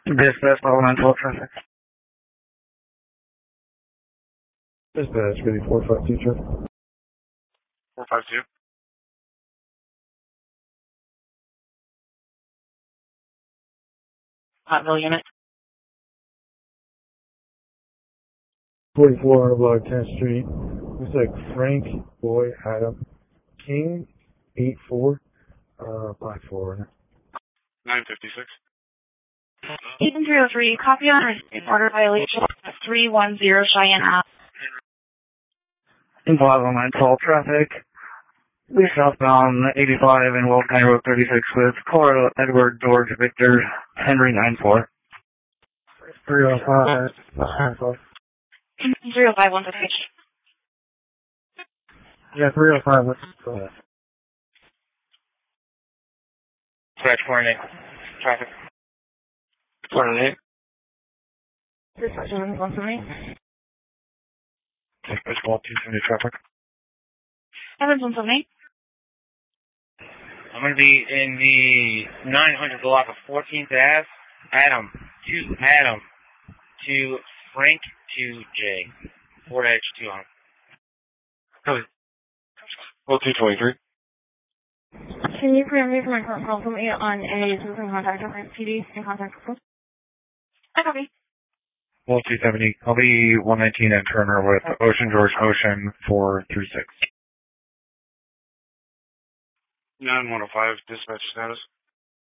Dispatch, level 912 traffic. Dispatch, ready 452 traffic. 452. Hotville unit. 44 block 10th Street. Looks like Frank Boy Adam King 84 54. 956. Ethan 303, copy on receipt order violation of 310 Cheyenne Ave. Level 912 traffic. We southbound 85 and Will County Road 36 with Colorado Edward George Victor Henry 94. 305. 305. 305, one second. Yeah, 305. Let's go ahead. Dispatch 408. Traffic. 408. Dispatch 170. Dispatch 270 traffic. Evans 170. I'm going to be in the 900 block of 14th Ave. Adam to Frank to J. 4H2 on. Copy. Well, 223. Can you preempt for my current call from me on a citizen contact of PD and contact request? I copy. Well, 270. I'll be 119 and Turner with Ocean George Ocean 436. 9105, dispatch status.